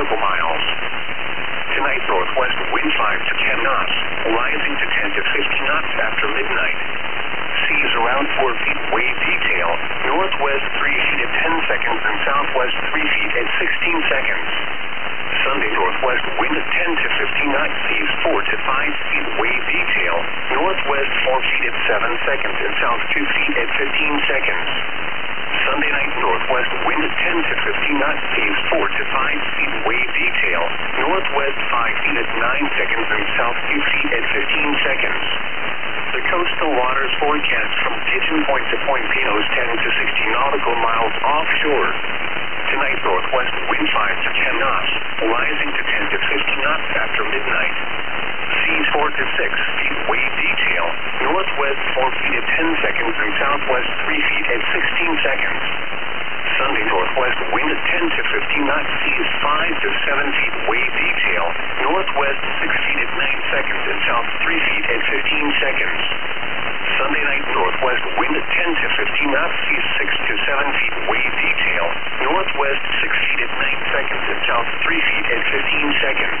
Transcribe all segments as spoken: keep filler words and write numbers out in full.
nautical miles. Tonight, northwest wind five to ten knots, rising to ten to fifteen knots after midnight. Seas around four feet, wave detail, northwest three feet at ten seconds and southwest three feet at sixteen seconds. Sunday, northwest wind at ten to fifteen knots, seas four to five feet, wave detail, northwest four feet at seven seconds and south two feet at fifteen seconds. Sunday night, northwest wind at ten to fifteen knots, seas four to five feet, wave detail, northwest five feet at nine seconds and south two feet at fifteen seconds. The coastal waters forecast from Pigeon Point to Point Pinos, ten to sixteen nautical miles offshore. Tonight, northwest wind five to ten knots, rising to ten to fifteen knots after midnight. Seas four to six feet, wave detail, northwest four feet at ten seconds and southwest three feet at sixteen seconds. Sunday, northwest wind at ten to fifteen knots, seas five to seven feet, wave detail, northwest six feet at nine seconds and south three feet at fifteen seconds. Sunday night, northwest wind at ten to fifteen knots, seas six to seven feet, wave detail, northwest six feet at nine seconds and south three feet at fifteen seconds.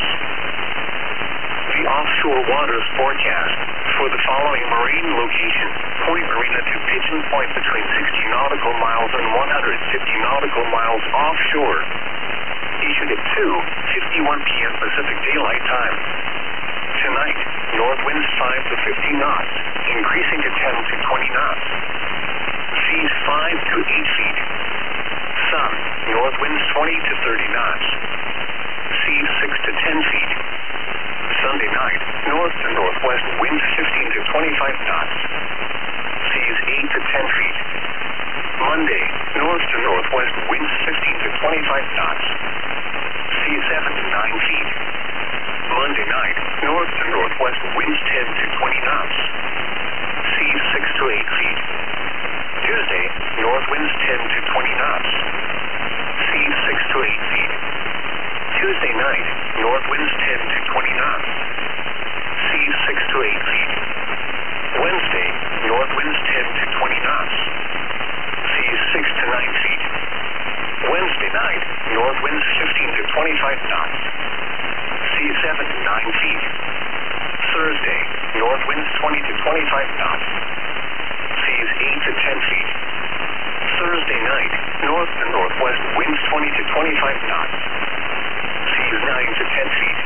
The offshore waters forecast for the following marine locations: Point Marina to Pigeon Point between sixty nautical miles and one hundred fifty nautical miles offshore. Issued at two fifty-one p m Pacific Daylight Time. Tonight, north winds five to fifteen knots, increasing to ten to twenty knots. Seas five to eight feet. Sun, north winds twenty to thirty knots. Seas six to ten feet. Sunday night, north to northwest winds fifteen to twenty-five knots. Seas eight to ten feet. Monday, north to northwest winds fifteen to twenty-five knots. Seas seven to nine feet. Monday night, north to northwest winds ten to twenty knots. Seas six to eight feet. Tuesday, north winds ten to twenty knots. Seas six to eight feet. Tuesday night, north winds ten to twenty knots. Seas six to eight feet. Wednesday, north winds ten to twenty knots. Seas six to nine feet. Wednesday night, north winds fifteen to twenty-five knots. Seas seven to nine feet. Thursday, north winds twenty to twenty-five knots. Seas eight to ten feet. Thursday night, north to northwest winds twenty to twenty-five knots. Seas nine to ten feet.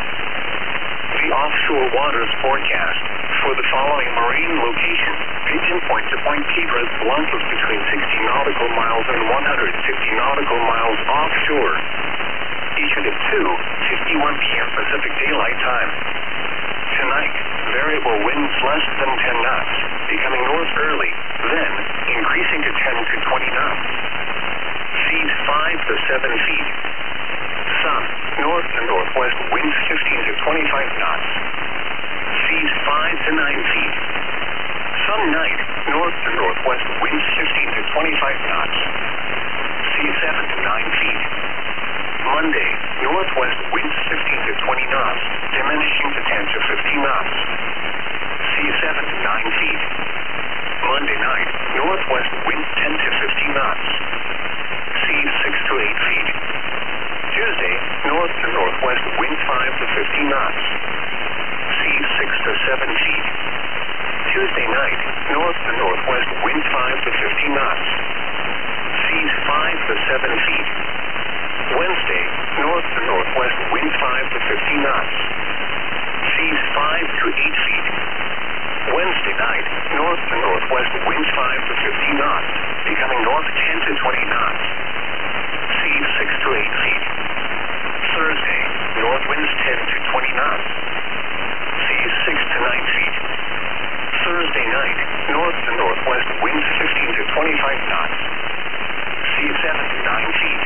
The offshore waters forecast for the following marine locations: Pigeon Point to Point Piedras Blancas between sixty nautical miles and one hundred fifty nautical miles offshore. Issued at two fifty-one p m Pacific Daylight Time. Tonight, variable winds less than ten knots, becoming north early, then increasing to ten to twenty knots. Seas five to seven feet. Sun, north to northwest winds fifteen to twenty-five knots. Seas five to nine feet. Some night, north to northwest winds fifteen to twenty-five knots. Seas seven to nine feet. Monday, northwest winds fifteen to twenty knots, diminishing to ten to fifteen knots. Seas seven to nine feet. Monday night, northwest winds ten to fifteen knots. Seas six to eight feet. Tuesday, north to northwest winds five to fifteen knots. Seas six to seven feet. Tuesday night, north to northwest winds five to fifteen knots. Seas five to seven feet. Wednesday, north to northwest winds five to fifteen knots. Seas five to eight feet. Wednesday night, north to northwest winds five to fifteen knots, becoming north ten to twenty knots. Seas six to eight feet. Thursday, north winds ten to twenty knots. Seas six to nine feet. Thursday night, north to northwest winds fifteen to twenty-five knots. Seas seven to nine feet.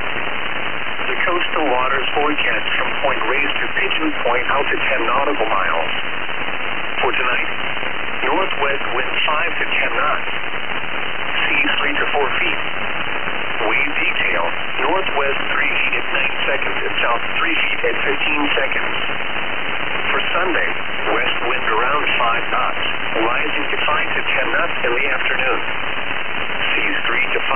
The coastal waters forecast from Point Reyes to Pigeon Point out to ten nautical miles. For tonight, northwest wind five to ten knots. Seas three to four feet. Wave detail, northwest three feet at nine seconds and south three feet at fifteen seconds. For Sunday, west wind around five knots, rising to five to ten knots in the afternoon. Seas three to five.